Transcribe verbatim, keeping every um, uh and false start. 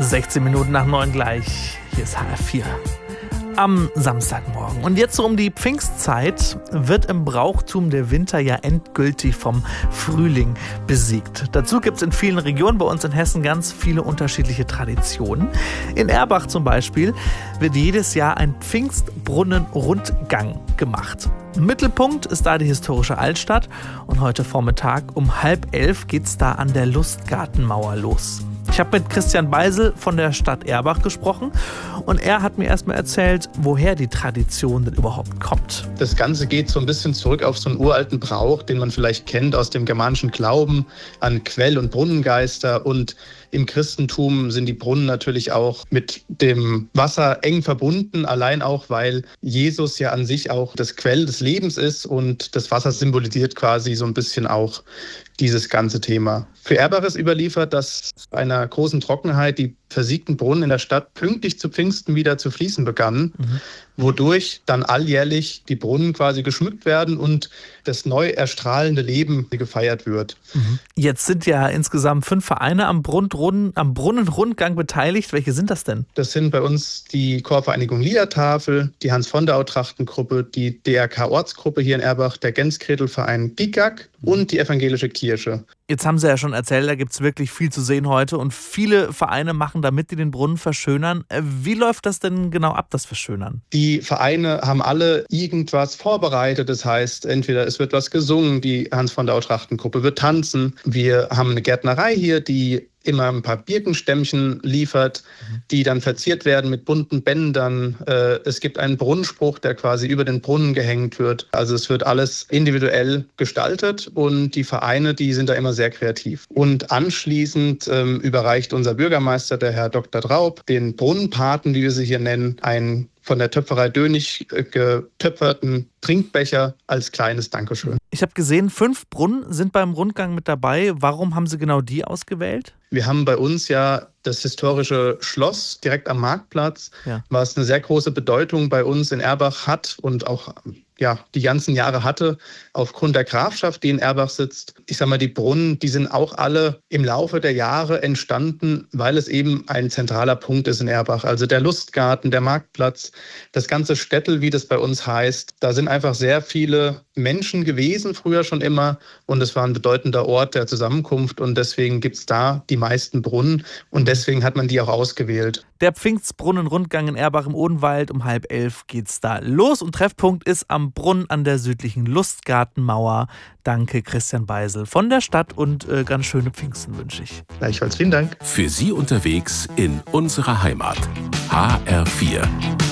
sechzehn Minuten nach neun gleich. Hier ist H R vier. Am Samstagmorgen. Und jetzt so um die Pfingstzeit wird im Brauchtum der Winter ja endgültig vom Frühling besiegt. Dazu gibt es in vielen Regionen bei uns in Hessen ganz viele unterschiedliche Traditionen. In Erbach zum Beispiel wird jedes Jahr ein Pfingstbrunnenrundgang gemacht. Im Mittelpunkt ist da die historische Altstadt und heute Vormittag um halb elf geht's da an der Lustgartenmauer los. Ich habe mit Christian Beisel von der Stadt Erbach gesprochen und er hat mir erstmal erzählt, woher die Tradition denn überhaupt kommt. Das Ganze geht so ein bisschen zurück auf so einen uralten Brauch, den man vielleicht kennt aus dem germanischen Glauben an Quell- und Brunnengeister. Und im Christentum sind die Brunnen natürlich auch mit dem Wasser eng verbunden, allein auch, weil Jesus ja an sich auch das Quell des Lebens ist und das Wasser symbolisiert quasi so ein bisschen auch dieses ganze Thema. Für Erbach ist überliefert, dass bei einer großen Trockenheit die versiegten Brunnen in der Stadt pünktlich zu Pfingsten wieder zu fließen begannen, mhm. wodurch dann alljährlich die Brunnen quasi geschmückt werden und das neu erstrahlende Leben gefeiert wird. Mhm. Jetzt sind ja insgesamt fünf Vereine am, Brunnen, am Brunnenrundgang beteiligt. Welche sind das denn? Das sind bei uns die Chorvereinigung Liedertafel, die Hans-von-der-Au-Trachtengruppe, die D R K-Ortsgruppe hier in Erbach, der Gänskredelverein Bigak mhm. und die evangelische Kirche. Jetzt haben Sie ja schon erzählt, da gibt es wirklich viel zu sehen heute und viele Vereine machen damit, die den Brunnen verschönern. Wie läuft das denn genau ab, das Verschönern? Die Vereine haben alle irgendwas vorbereitet. Das heißt, entweder es wird was gesungen, die Hans-von-der-Au-Trachtengruppe wird tanzen. Wir haben eine Gärtnerei hier, die immer ein paar Birkenstämmchen liefert, die dann verziert werden mit bunten Bändern. Es gibt einen Brunnenspruch, der quasi über den Brunnen gehängt wird. Also es wird alles individuell gestaltet und die Vereine, die sind da immer sehr kreativ. Und anschließend ähm, überreicht unser Bürgermeister, der Herr Doktor Traub, den Brunnenpaten, wie wir sie hier nennen, einen von der Töpferei Dönig getöpferten Trinkbecher als kleines Dankeschön. Ich habe gesehen, fünf Brunnen sind beim Rundgang mit dabei. Warum haben Sie genau die ausgewählt? Wir haben bei uns ja das historische Schloss direkt am Marktplatz, ja. was eine sehr große Bedeutung bei uns in Erbach hat und auch ja, die ganzen Jahre hatte, aufgrund der Grafschaft, die in Erbach sitzt. Ich sage mal, die Brunnen, die sind auch alle im Laufe der Jahre entstanden, weil es eben ein zentraler Punkt ist in Erbach. Also der Lustgarten, der Marktplatz, das ganze Städtel, wie das bei uns heißt, da sind einfach sehr viele Menschen gewesen, früher schon immer. Und es war ein bedeutender Ort der Zusammenkunft. Und deswegen gibt es da die meisten Brunnen. Und deswegen hat man die auch ausgewählt. Der Pfingstbrunnenrundgang in Erbach im Odenwald. Um halb elf geht's da los. Und Treffpunkt ist am Brunnen an der südlichen Lustgartenmauer. Danke, Christian Beisel von der Stadt und äh, ganz schöne Pfingsten wünsche ich. Gleichfalls, vielen Dank. Für Sie unterwegs in unserer Heimat. H R vier.